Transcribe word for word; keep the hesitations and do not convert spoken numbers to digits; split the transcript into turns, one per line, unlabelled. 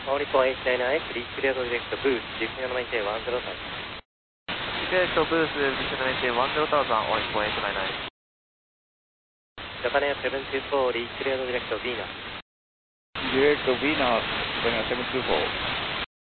Only for eight nine nine, please clear the direct booth, Japan maintain one zero thousand.
Direct booth, Japan maintain one zero thousand, only for eight nine nine.
Japan Air seven two four, please clear the direct Venus.
Direct Venus, Japan Air seven two four.